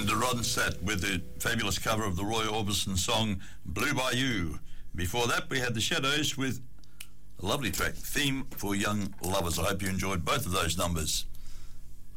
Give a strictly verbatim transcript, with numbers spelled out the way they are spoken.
And Ron Sat with the fabulous cover of the Roy Orbison song Blue Bayou. Before that we had the Shadows with a lovely track, Theme for Young Lovers. I hope you enjoyed both of those numbers.